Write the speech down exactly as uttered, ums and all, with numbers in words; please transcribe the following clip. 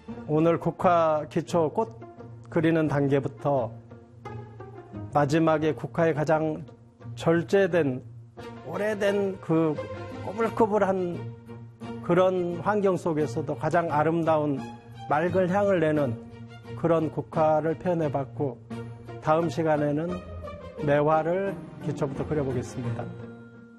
오늘 국화 기초 꽃 그리는 단계부터 마지막에 국화의 가장 절제된 오래된 그 꼬불꼬불한 그런 환경 속에서도 가장 아름다운 맑은 향을 내는 그런 국화를 표현해봤고, 다음 시간에는 매화를 기초부터 그려보겠습니다.